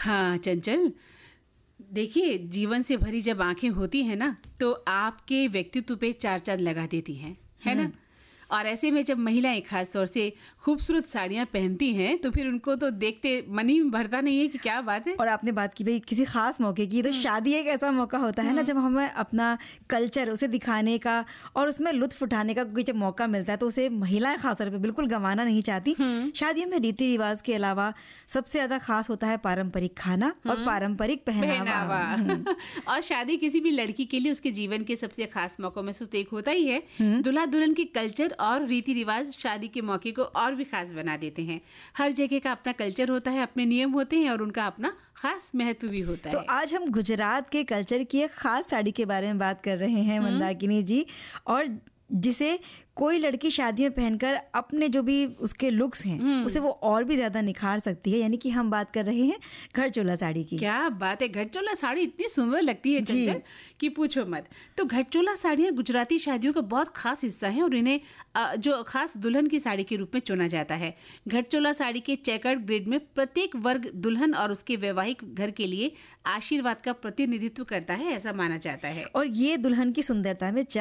हाँ चंचल, देखिए जीवन से भरी जब आंखें होती हैं ना तो आपके व्यक्तित्व पे चार चांद लगा देती हैं, है ना। और ऐसे में जब महिलाएं खास तौर से खूबसूरत साड़ियां पहनती हैं तो फिर उनको तो देखते मन ही भरता नहीं है कि क्या बात है। और आपने बात की भाई किसी खास मौके की, तो शादी एक ऐसा मौका होता है ना जब हमें अपना कल्चर उसे दिखाने का और उसमें लुत्फ उठाने का कोई जब मौका मिलता है तो उसे महिलाएं खास तौर पे बिल्कुल गंवाना नहीं चाहती। शादियों में रीति रिवाज के अलावा सबसे ज्यादा खास होता है पारंपरिक खाना और पारंपरिक पहनावा। और शादी किसी भी लड़की के लिए उसके जीवन के सबसे खास मौकों में से तो एक होता ही है। दूल्हा दुल्हन के कल्चर और रीति रिवाज शादी के मौके को और भी खास बना देते हैं। हर जगह का अपना कल्चर होता है, अपने नियम होते हैं और उनका अपना खास महत्व भी होता है। तो आज हम गुजरात के कल्चर की एक खास साड़ी के बारे में बात कर रहे हैं मंदाकिनी जी, और जिसे कोई लड़की शादी में पहनकर अपने जो भी उसके लुक्स हैं उसे वो और भी ज्यादा निखार सकती है। यानी कि हम बात कर रहे हैं घरचोला साड़ी की। क्या बात है, घरचोला साड़ी इतनी सुंदर लगती है चंचल कि पूछो मत। तो घरचोला साड़ियाँ गुजराती शादियों का बहुत खास हिस्सा है और इन्हें जो खास दुल्हन की साड़ी के रूप में चुना जाता है। घरचोला साड़ी के चेकर्ड ग्रिड में प्रत्येक वर्ग दुल्हन और उसके वैवाहिक घर के लिए आशीर्वाद का प्रतिनिधित्व करता है, ऐसा माना जाता है। और ये दुल्हन की सुंदरता में